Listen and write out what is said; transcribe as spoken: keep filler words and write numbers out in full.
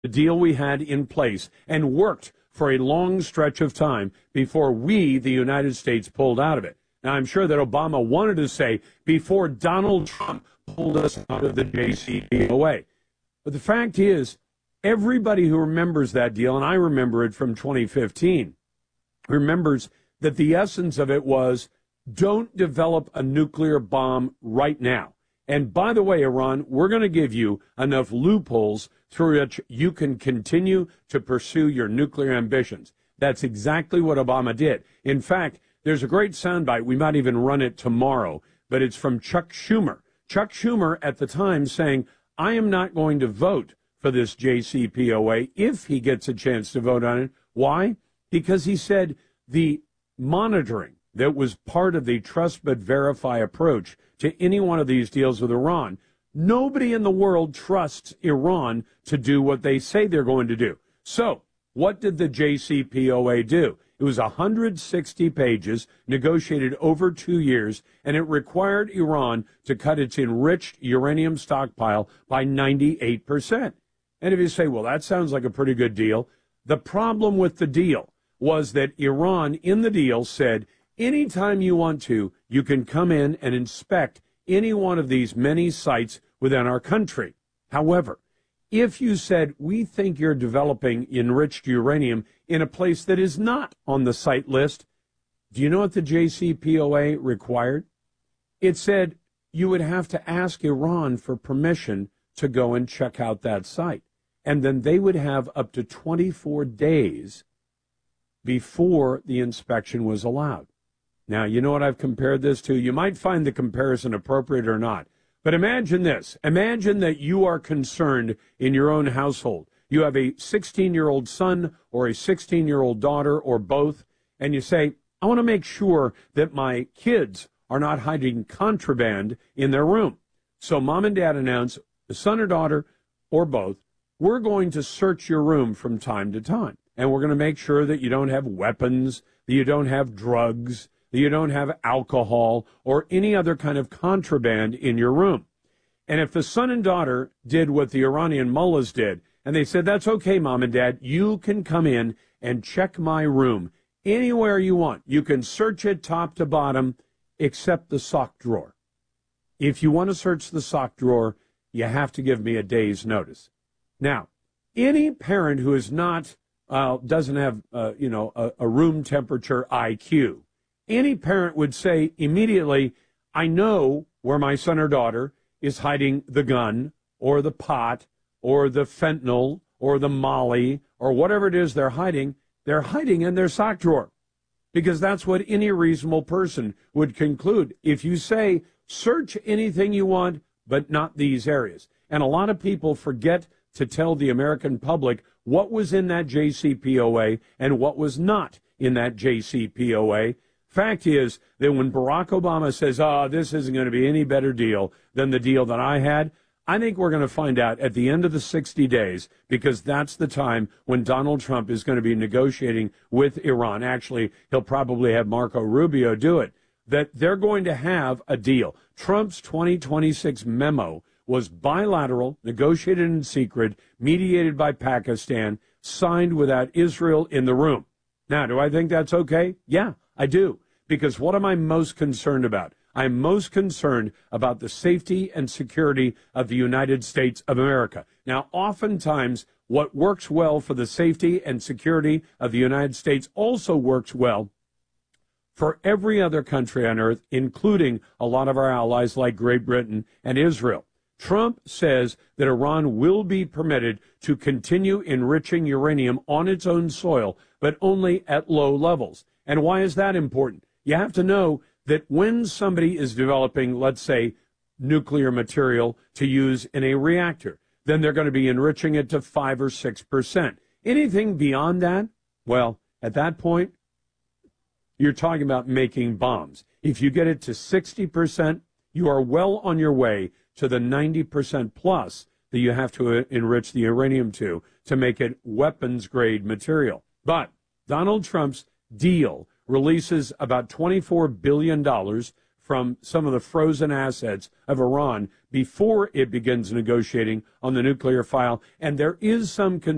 the deal we had in place and worked for a long stretch of time before we, the United States, pulled out of it. Now, I'm sure that Obama wanted to say before Donald Trump pulled us out of the J C P O A. But the fact is, everybody who remembers that deal, and I remember it from twenty fifteen, remembers that the essence of it was don't develop a nuclear bomb right now. And by the way, Iran, we're going to give you enough loopholes through which you can continue to pursue your nuclear ambitions. That's exactly what Obama did. In fact, there's a great soundbite. We might even run it tomorrow, but it's from Chuck Schumer. Chuck Schumer at the time saying, I am not going to vote for this J C P O A if he gets a chance to vote on it. Why? Because he said the monitoring that was part of the trust but verify approach to any one of these deals with Iran, nobody in the world trusts Iran to do what they say they're going to do. So what did the J C P O A do? It was one hundred sixty pages, negotiated over two years, and it required Iran to cut its enriched uranium stockpile by ninety-eight percent. And if you say, well, that sounds like a pretty good deal, the problem with the deal was that Iran in the deal said, anytime you want to, you can come in and inspect any one of these many sites within our country. However, if you said, we think you're developing enriched uranium in a place that is not on the site list, do you know what the J C P O A required? It said you would have to ask Iran for permission to go and check out that site. And then they would have up to twenty-four days before the inspection was allowed. Now, you know what I've compared this to? You might find the comparison appropriate or not. But imagine this. Imagine that you are concerned in your own household. You have a sixteen-year-old son or a sixteen-year-old daughter or both, and you say, I want to make sure that my kids are not hiding contraband in their room. So mom and dad announce, the son or daughter or both, we're going to search your room from time to time, and we're going to make sure that you don't have weapons, that you don't have drugs, that you don't have alcohol or any other kind of contraband in your room. And if the son and daughter did what the Iranian mullahs did, and they said, that's okay, mom and dad, you can come in and check my room anywhere you want. You can search it top to bottom except the sock drawer. If you want to search the sock drawer, you have to give me a day's notice. Now, any parent who is not, uh, doesn't have, uh, you know, a, a room temperature I Q, any parent would say immediately, I know where my son or daughter is hiding the gun or the pot or the fentanyl or the molly or whatever it is they're hiding. They're hiding in their sock drawer, because that's what any reasonable person would conclude. If you say, search anything you want, but not these areas. And a lot of people forget to tell the American public what was in that J C P O A and what was not in that J C P O A. Fact is that when Barack Obama says, oh, this isn't going to be any better deal than the deal that I had, I think we're going to find out at the end of the sixty days, because that's the time when Donald Trump is going to be negotiating with Iran. Actually, he'll probably have Marco Rubio do it, that they're going to have a deal. Trump's twenty twenty-six memo was bilateral, negotiated in secret, mediated by Pakistan, signed without Israel in the room. Now, do I think that's okay? Yeah, I do. Because what am I most concerned about? I'm most concerned about the safety and security of the United States of America. Now, oftentimes, what works well for the safety and security of the United States also works well for every other country on earth, including a lot of our allies like Great Britain and Israel. Trump says that Iran will be permitted to continue enriching uranium on its own soil, but only at low levels. And why is that important? You have to know that when somebody is developing, let's say, nuclear material to use in a reactor, then they're going to be enriching it to five or six percent. Anything beyond that, well, at that point, you're talking about making bombs. If you get it to sixty percent, you are well on your way to the ninety percent plus that you have to enrich the uranium to, to make it weapons-grade material. But Donald Trump's deal releases about twenty-four billion dollars from some of the frozen assets of Iran before it begins negotiating on the nuclear file. And there is some concern